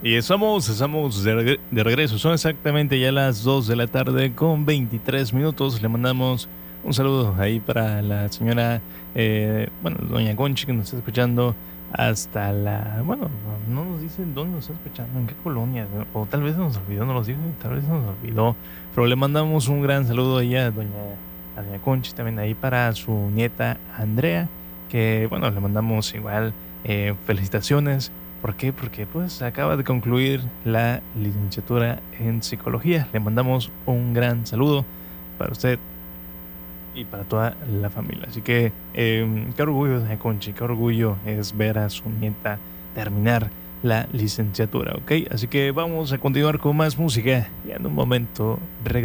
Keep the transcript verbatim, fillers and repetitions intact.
Y estamos, estamos de, regre- de regreso. Son exactamente ya las dos de la tarde con veintitrés minutos. Le mandamos un saludo ahí para la señora, eh, bueno, doña Conchi, que nos está escuchando hasta la... Bueno, no nos dicen dónde nos está escuchando, en qué colonia. O tal vez nos olvidó, no los dijo, tal vez nos olvidó. Pero le mandamos un gran saludo ahí a doña, a doña Conchi, también ahí para su nieta Andrea, que, bueno, le mandamos igual eh, felicitaciones. ¿Por qué? Porque pues acaba de concluir la licenciatura en psicología. Le mandamos un gran saludo para usted y para toda la familia. Así que eh, qué orgullo de Conchi, qué orgullo es ver a su nieta terminar la licenciatura, ¿ok? Así que vamos a continuar con más música y en un momento regresamos.